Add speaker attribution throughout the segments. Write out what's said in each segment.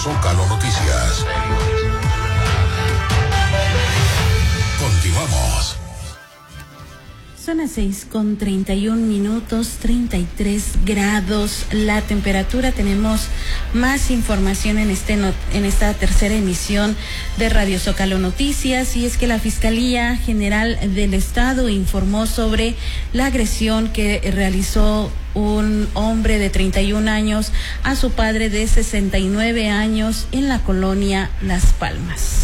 Speaker 1: Zócalo Noticias. Continuamos.
Speaker 2: Son las 6:31, 33 grados la temperatura. Tenemos más información en esta tercera emisión de Radio Zócalo Noticias, y es que la Fiscalía General del Estado informó sobre la agresión que realizó un hombre de 31 años a su padre de 69 años en la colonia Las Palmas.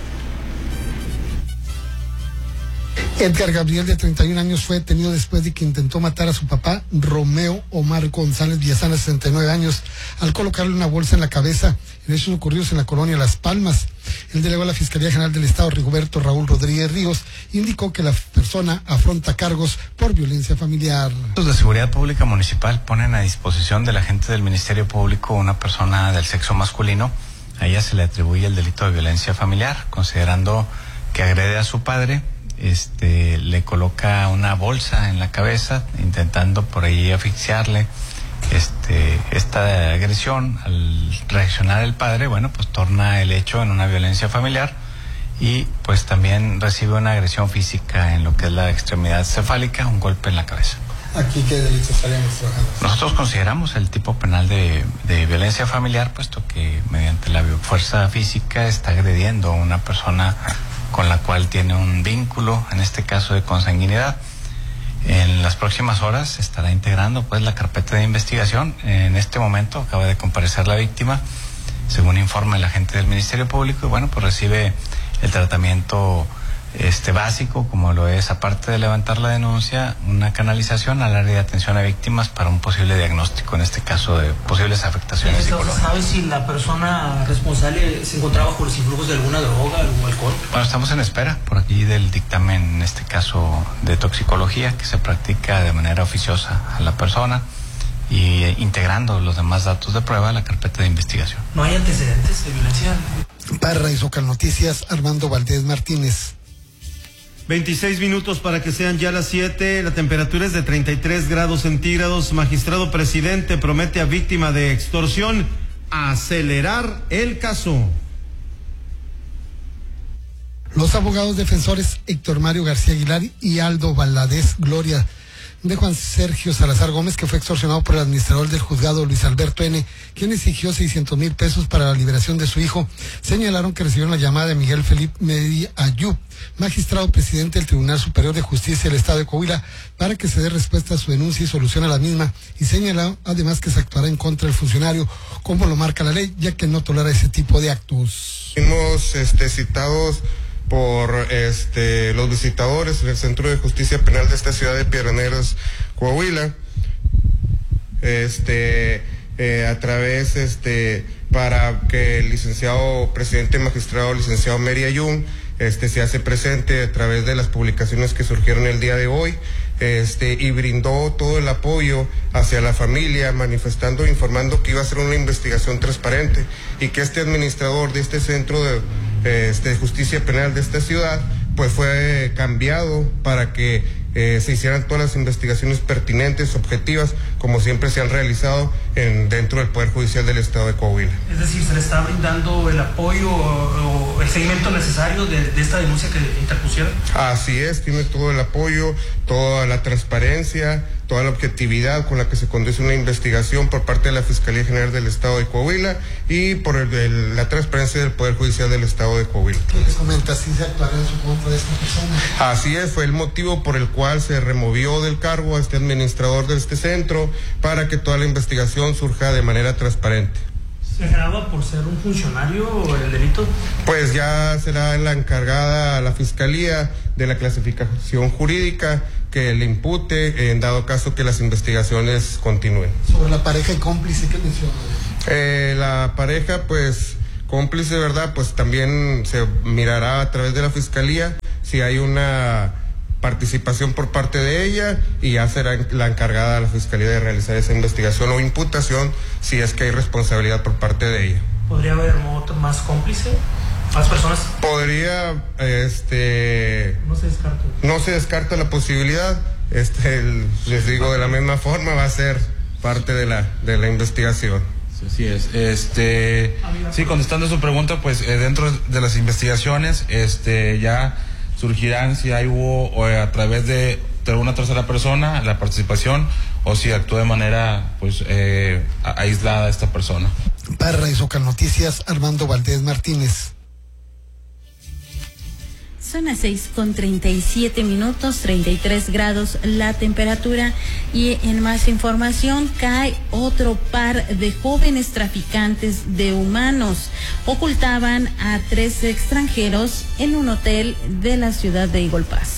Speaker 3: Edgar Gabriel, de 31 años, fue detenido después de que intentó matar a su papá, Romeo Omar González Villazana, 69 años, al colocarle una bolsa en la cabeza, en hechos ocurridos en la colonia Las Palmas. El delegado de la Fiscalía General del Estado, Rigoberto Raúl Rodríguez Ríos, indicó que la persona afronta cargos por violencia familiar.
Speaker 4: Los de Seguridad Pública Municipal ponen a disposición del agente del Ministerio Público una persona del sexo masculino. A ella se le atribuye el delito de violencia familiar, considerando que agrede a su padre. Le coloca una bolsa en la cabeza, intentando por ahí asfixiarle. Esta agresión, al reaccionar el padre, pues torna el hecho en una violencia familiar, y pues también recibe una agresión física en lo que es la extremidad cefálica, un golpe en la cabeza.
Speaker 3: ¿Aquí qué delitos estaríamos trabajando?
Speaker 4: Nosotros consideramos el tipo penal de violencia familiar, puesto que mediante la fuerza física está agrediendo a una persona con la cual tiene un vínculo, en este caso de consanguinidad. En las próximas horas se estará integrando pues la carpeta de investigación. En este momento acaba de comparecer la víctima, según informa el agente del Ministerio Público, y pues recibe el tratamiento básico, como lo es, aparte de levantar la denuncia, una canalización al área de atención a víctimas para un posible diagnóstico, en este caso de posibles afectaciones psicológicas.
Speaker 5: ¿Sabe si la persona responsable se encontraba bajo los influjos de alguna droga, algún alcohol?
Speaker 4: Estamos en espera por aquí del dictamen, en este caso de toxicología, que se practica de manera oficiosa a la persona, y integrando los demás datos de prueba a la carpeta de investigación.
Speaker 5: ¿No hay antecedentes de violencia?
Speaker 3: Para Radio Zócalo Noticias, Armando Valdés Martínez.
Speaker 6: 26 minutos para que sean ya las 7, la temperatura es de 33 grados centígrados. Magistrado presidente promete a víctima de extorsión acelerar el caso.
Speaker 3: Los abogados defensores Héctor Mario García Aguilar y Aldo Valadez Gloria de Juan Sergio Salazar Gómez, que fue extorsionado por el administrador del juzgado Luis Alberto N., quien exigió 600,000 pesos para la liberación de su hijo, señalaron que recibieron la llamada de Miguel Felipe Medí Ayub, magistrado presidente del Tribunal Superior de Justicia del Estado de Coahuila, para que se dé respuesta a su denuncia y solución a la misma, y señaló además que se actuará en contra del funcionario, como lo marca la ley, ya que no tolera ese tipo de actos.
Speaker 7: Fuimos citados por los visitadores en el Centro de Justicia Penal de esta ciudad de Piedras Negras, Coahuila, a través para que el licenciado presidente magistrado licenciado Meri Ayun se hace presente a través de las publicaciones que surgieron el día de hoy, y brindó todo el apoyo hacia la familia, manifestando, informando que iba a ser una investigación transparente, y que este administrador de este centro de justicia penal de esta ciudad pues fue cambiado para que se hicieran todas las investigaciones pertinentes, objetivas, como siempre se han realizado dentro del Poder Judicial del Estado de Coahuila.
Speaker 5: Es decir, ¿se le está brindando el apoyo o el seguimiento necesario de esta denuncia que interpusieron?
Speaker 7: Así es, tiene todo el apoyo, toda la transparencia, toda la objetividad con la que se conduce una investigación por parte de la Fiscalía General del Estado de Coahuila y por la transparencia del Poder Judicial del Estado de Coahuila.
Speaker 3: ¿Qué les comenta? ¿Sí se actuará en su contra de esta persona?
Speaker 7: Así es, fue el motivo por el cual se removió del cargo a este administrador de este centro, para que toda la investigación surja de manera transparente.
Speaker 5: ¿Se generaba por ser un funcionario el delito?
Speaker 7: Pues ya será la encargada la Fiscalía de la clasificación jurídica que le impute, en dado caso que las investigaciones continúen.
Speaker 3: Sobre la pareja y cómplice, ¿qué menciona?
Speaker 7: La pareja, pues, cómplice, ¿verdad? Pues también se mirará a través de la Fiscalía si hay una participación por parte de ella, y ya será la encargada de la Fiscalía de realizar esa investigación o imputación si es que hay responsabilidad por parte de ella.
Speaker 5: ¿Podría haber otro más cómplice? ¿Más personas?
Speaker 7: Podría,
Speaker 5: No se descarta.
Speaker 7: No se descarta la posibilidad, les digo, de la misma forma va a ser parte de la investigación.
Speaker 1: Así es. Sí, contestando su pregunta, pues dentro de las investigaciones, ya surgirán si ahí hubo a través de una tercera persona la participación o si actuó de manera pues aislada esta persona.
Speaker 3: Para Radio Zócalo Noticias, Armando Valdés Martínez.
Speaker 2: Son las 6:37, 33 grados la temperatura. Y en más información, cae otro par de jóvenes traficantes de humanos. Ocultaban a 3 extranjeros en un hotel de la ciudad de Eagle Pass.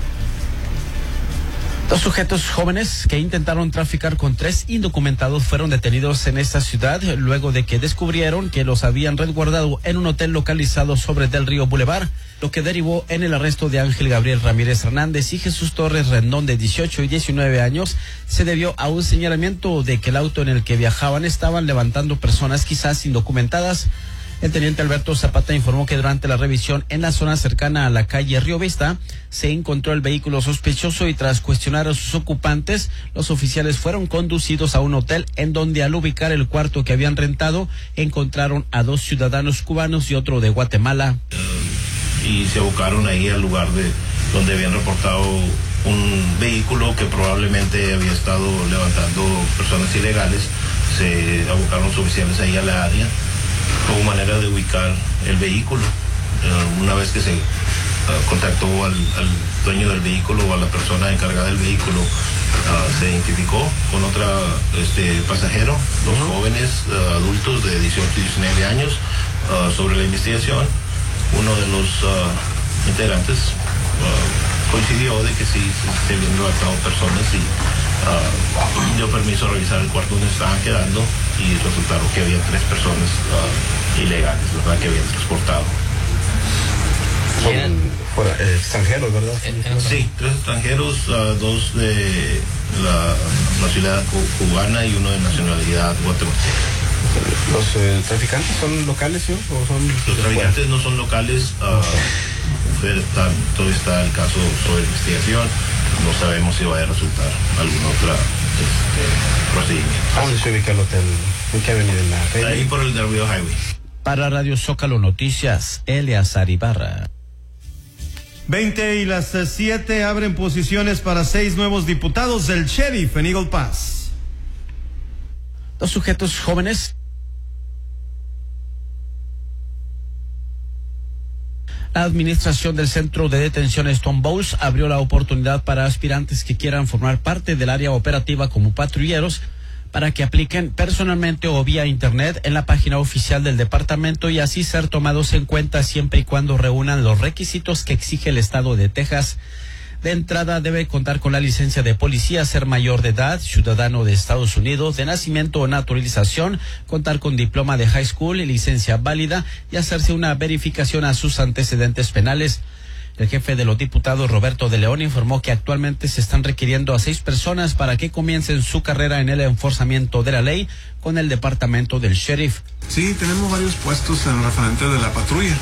Speaker 8: 2 sujetos jóvenes que intentaron traficar con 3 indocumentados fueron detenidos en esta ciudad luego de que descubrieron que los habían resguardado en un hotel localizado sobre Del Río Boulevard, lo que derivó en el arresto de Ángel Gabriel Ramírez Hernández y Jesús Torres Rendón, de 18 y 19 años. Se debió a un señalamiento de que el auto en el que viajaban estaban levantando personas quizás indocumentadas. El teniente Alberto Zapata informó que durante la revisión en la zona cercana a la calle Río Vista se encontró el vehículo sospechoso y tras cuestionar a sus ocupantes, los oficiales fueron conducidos a un hotel en donde al ubicar el cuarto que habían rentado encontraron a 2 ciudadanos cubanos y otro de Guatemala.
Speaker 9: Y se abocaron ahí al lugar donde habían reportado un vehículo que probablemente había estado levantando personas ilegales. Se abocaron los oficiales ahí a la área. Hubo manera de ubicar el vehículo. Una vez que se contactó al dueño del vehículo o a la persona encargada del vehículo, se identificó con otra pasajero, 2 jóvenes adultos de 18 y 19 años. Sobre la investigación, uno de los integrantes coincidió de que sí se habían levantado personas y dio permiso a revisar el cuarto donde estaban quedando y resultaron que había 3 personas ilegales, ¿verdad?, que habían transportado.
Speaker 8: Extranjeros, ¿verdad?
Speaker 9: Sí, 3 extranjeros, 2 de la ciudad cubana y 1 de nacionalidad guatemalteca.
Speaker 8: ¿Los traficantes son locales, ¿sí? ¿O son
Speaker 9: los traficantes no son locales? Todo está el caso sobre investigación. No sabemos si va a resultar algún otro procedimiento.
Speaker 8: ¿Dónde se ubica el hotel? ¿En qué avenida? ¿En la calle?
Speaker 9: Ahí por el Del Río Highway.
Speaker 8: Para Radio Zócalo Noticias, Eleazar Ibarra.
Speaker 6: 20:07 abren posiciones para 6 nuevos diputados del sheriff en Eagle Pass.
Speaker 8: 2 sujetos jóvenes. La administración del Centro de Detención Stone Bowls abrió la oportunidad para aspirantes que quieran formar parte del área operativa como patrulleros para que apliquen personalmente o vía internet en la página oficial del departamento y así ser tomados en cuenta siempre y cuando reúnan los requisitos que exige el estado de Texas. De entrada debe contar con la licencia de policía, ser mayor de edad, ciudadano de Estados Unidos, de nacimiento o naturalización, contar con diploma de high school y licencia válida y hacerse una verificación a sus antecedentes penales. El jefe de los diputados, Roberto de León, informó que actualmente se están requiriendo a 6 personas para que comiencen su carrera en el enforzamiento de la ley con el departamento del sheriff.
Speaker 10: Sí, tenemos varios puestos en referente de la patrulla.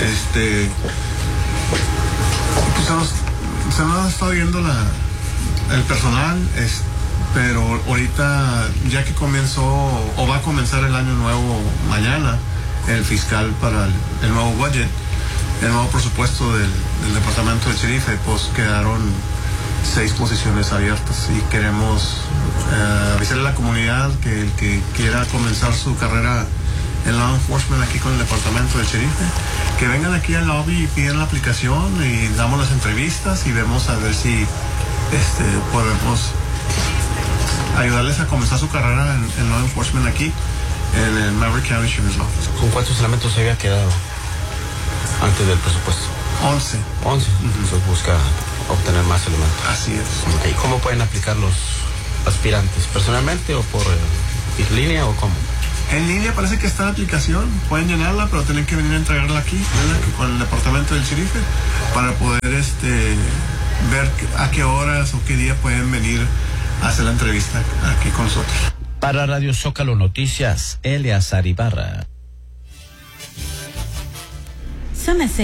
Speaker 10: Se nos está viendo el personal, pero ahorita ya que comenzó o va a comenzar el año nuevo mañana, el fiscal para el nuevo budget, el nuevo presupuesto del departamento del sheriff, pues quedaron 6 posiciones abiertas y queremos avisarle a la comunidad que el que quiera comenzar su carrera en law enforcement aquí con el departamento del sheriff, que vengan aquí al lobby y piden la aplicación y damos las entrevistas y vemos a ver si podemos ayudarles a comenzar su carrera en law enforcement aquí en el Maverick County Sheriff's Office.
Speaker 8: ¿Con cuántos elementos se había quedado antes del presupuesto?
Speaker 10: 11.
Speaker 8: 11. Entonces busca obtener más elementos.
Speaker 10: Así es.
Speaker 8: Okay. ¿Cómo pueden aplicar los aspirantes? ¿Personalmente o por línea o cómo?
Speaker 10: En línea parece que está la aplicación, pueden llenarla, pero tienen que venir a entregarla aquí, con el departamento del sheriff, para poder ver a qué horas o qué día pueden venir a hacer la entrevista aquí con nosotros.
Speaker 8: Para Radio Zócalo Noticias, Eleazar Ibarra.
Speaker 2: Son las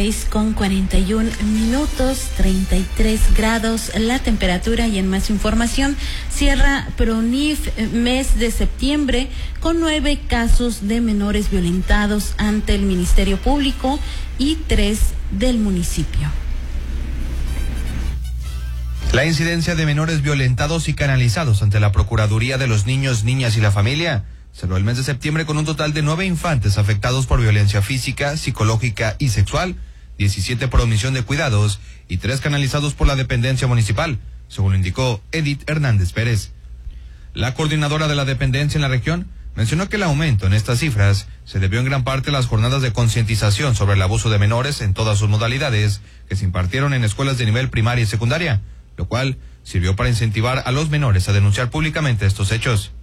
Speaker 2: 6:41, 33 grados la temperatura. Y en más información, cierra PRONIF mes de septiembre con 9 casos de menores violentados ante el Ministerio Público y 3 del municipio.
Speaker 11: La incidencia de menores violentados y canalizados ante la Procuraduría de los Niños, Niñas y la Familia cerró el mes de septiembre con un total de 9 infantes afectados por violencia física, psicológica y sexual, 17 por omisión de cuidados y 3 canalizados por la dependencia municipal, según lo indicó Edith Hernández Pérez. La coordinadora de la dependencia en la región mencionó que el aumento en estas cifras se debió en gran parte a las jornadas de concientización sobre el abuso de menores en todas sus modalidades que se impartieron en escuelas de nivel primaria y secundaria, lo cual sirvió para incentivar a los menores a denunciar públicamente estos hechos.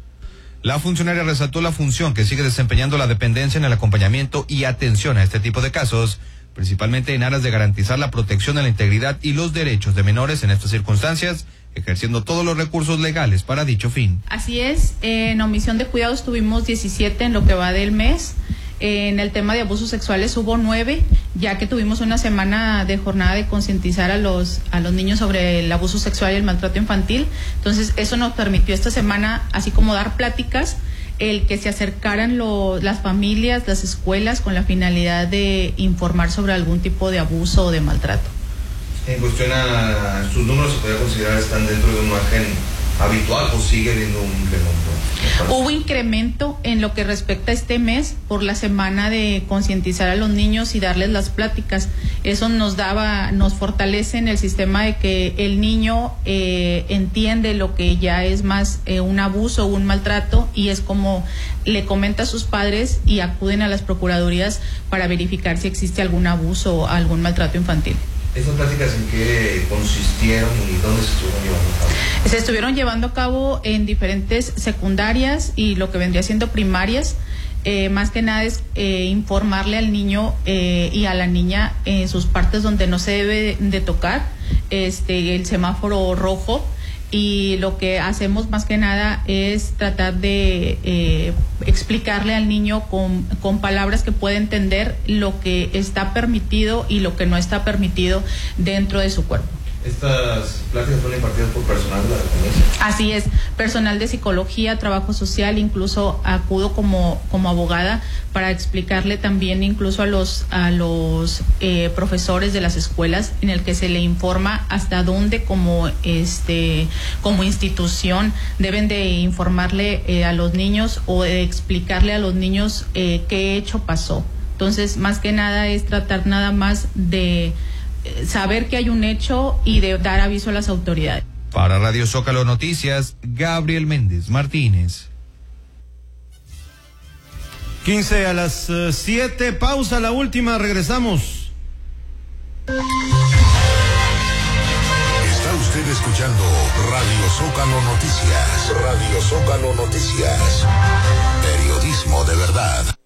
Speaker 11: La funcionaria resaltó la función que sigue desempeñando la dependencia en el acompañamiento y atención a este tipo de casos, principalmente en aras de garantizar la protección de la integridad y los derechos de menores en estas circunstancias, ejerciendo todos los recursos legales para dicho fin.
Speaker 12: Así es, en omisión de cuidados tuvimos 17 en lo que va del mes. En el tema de abusos sexuales hubo 9, ya que tuvimos una semana de jornada de concientizar a los niños sobre el abuso sexual y el maltrato infantil. Entonces eso nos permitió esta semana, así como dar pláticas, el que se acercaran las familias, las escuelas, con la finalidad de informar sobre algún tipo de abuso o de maltrato.
Speaker 11: En cuestión a sus números, ¿se podría considerar están dentro de un margen habitual o sigue habiendo un incremento?
Speaker 12: Hubo incremento en lo que respecta a este mes por la semana de concientizar a los niños y darles las pláticas. Eso nos fortalece en el sistema de que el niño entiende lo que ya es más un abuso o un maltrato, y es como le comenta a sus padres y acuden a las procuradurías para verificar si existe algún abuso o algún maltrato infantil.
Speaker 11: ¿Estas pláticas en qué consistieron y dónde se estuvieron llevando a cabo?
Speaker 12: Se estuvieron llevando a cabo en diferentes secundarias y lo que vendría siendo primarias. Más que nada es informarle al niño y a la niña en sus partes donde no se debe de tocar, el semáforo rojo. Y lo que hacemos más que nada es tratar de explicarle al niño con palabras que pueda entender lo que está permitido y lo que no está permitido dentro de su cuerpo.
Speaker 11: ¿Estas pláticas fueron impartidas por personal de la dependencia?
Speaker 12: Así es, personal de psicología, trabajo social, incluso acudo como abogada para explicarle también incluso a los profesores de las escuelas, en el que se le informa hasta dónde como institución deben de informarle a los niños o de explicarle a los niños qué hecho pasó. Entonces, más que nada es tratar nada más de saber que hay un hecho y de dar aviso a las autoridades.
Speaker 11: Para Radio Zócalo Noticias, Gabriel Méndez Martínez.
Speaker 6: 15 a las 7, pausa la última, regresamos.
Speaker 13: Está usted escuchando Radio Zócalo Noticias. Radio Zócalo Noticias. Periodismo de verdad.